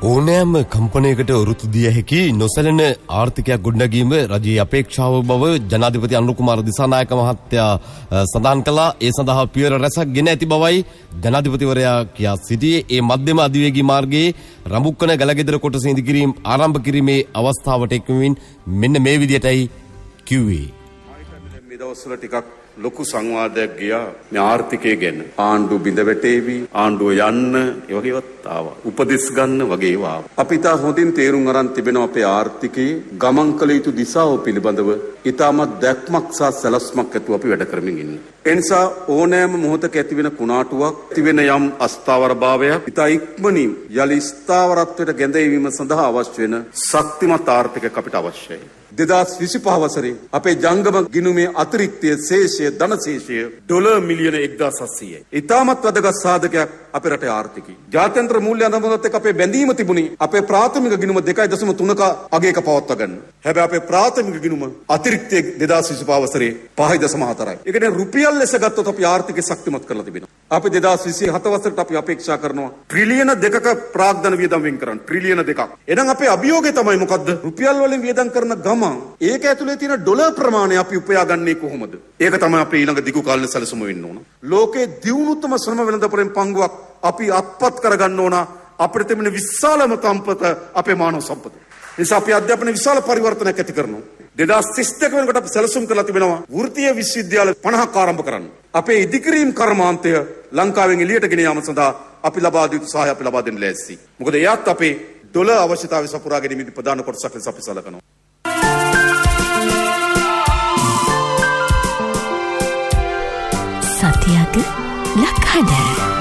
ඕනෑම කම්පනයකට වෘතු දිය හැකි නොසැලෙන ආර්ථිකයක් ගොඩනැගීම රජයේ අපේක්ෂාව බව ජනාධිපති අනුර කුමාර දිසානායක මහත්තයා සඳහන් කළා. ඒ සඳහා පියවර රැසක් ගෙන ඇති බවයි ජනාධිපතිවරයා කියා සිටියේ. ඒ මධ්‍යම අධිවේගී මාර්ගයේ රඹුක්කන ගලගෙදර කොටස ඉදිකිරීම ආරම්භ කිරීමේ අවස්ථාවට එක්වමින් මෙන්න මේ විදියටයි කිව්වේ. මේ දවස්වල ටිකක් ලොකු සංවාදයක් ගියා මේ ආර්ථිකය ගැන. ආණ්ඩුව බිඳ වැටේවි, ආණ්ඩුව යන්න, ඒ වගේවත් ආවා. උපදෙස් ගන්න වගේ ඒවා ආවා. අපි තා හොඳින් තේරුම් අරන් තිබෙනවා අපේ ආර්ථිකයේ ගමන් කළ යුතු දිශාව පිළිබඳව ඊටමත් දැක්මක් සහ සැලැස්මක් ඇතුව අපි වැඩ කරමින් ඉන්නේ. ඒ නිසා ඕනෑම මොහොතක ඇතිවෙන කුණාටුවක්, ඇතිවෙන යම් අස්ථාවරභාවයක් ඊට ඉක්මනින් යලි ස්ථාවරත්වයට ගැඳීම සඳහා අවශ්‍ය වෙන ශක්තිමත් ආර්ථිකයක් අපිට අවශ්‍යයි. 2025 වසරේ අපේ ජංගම ගිණුමේ අතිරික්තය ශේෂය ධනශේෂය ඩොලර් මිලියන 1700යි. ඊටමත් වැදගත් සාධකයක් අපේ රටේ ආර්ථිකය. ජාත්‍යන්තර මූල්‍ය අඳුමත් එක්ක අපේ බැඳීම තිබුණේ අපේ ප්‍රාථමික ගිණුම 2.3ක අගයක පවත්වා ගන්න. හැබැයි අපේ ප්‍රාථමික ගිණුම අතිරික්තය 2025 වසරේ 5.4යි. ඒ කියන්නේ රුපියල් ලෙස ගත්තොත් අපි ආර්ථිකය ශක්තිමත් කරලා තිබෙනවා. අපි 2027 වසරට අපි අපේක්ෂා කරනවා ට්‍රිලියන 2ක ප්‍රාග්ධන වියදම් වෙන් කරන්න. ට්‍රිලියන 2ක්. එහෙනම් අපේ අභියෝගය තමයි මොකද්ද? රුපියල් වලින් වියදම් කරන ගම ඒක ඇතුලේ තියෙන ඩොලර් ප්‍රමාණය අපි උපයාගන්නේ කොහොමද? ඒක තමයි අපේ ඊළඟ දිගු කාලීන සැලසුම වෙන්න ඕන. ලෝකේ දියුණුතම ශ්‍රම වෙළඳපොලෙන් පංගුවක් අපි අත්පත් කරගන්න ඕන. අපිට තිබෙන විශාලම සම්පත අපේ මානව සම්පත. නිසා අපි අධ්‍යාපන විශාල පරිවර්තනයක් ඇති කරනවා. 2032 වෙනකොට අපි සැලසුම් කරලා තිබෙනවා වෘත්තීය විශ්වවිද්‍යාල 50ක් ආරම්භ කරන්න. අපේ ඉදිකිරීම් කර්මාන්තය ලංකාවෙන් එළියට ගෙන යාම සඳහා අපි ලබා දී උත්සාහය අපි ලබා දෙන්න ලෑස්ති. මොකද එයත් අපේ ඩොලර් අවශ්‍යතාවය සපුරා ගැනීමේදී ප්‍රධාන කොටසක් ලෙස අපි සලකනවා. සතියක ලක්හඬ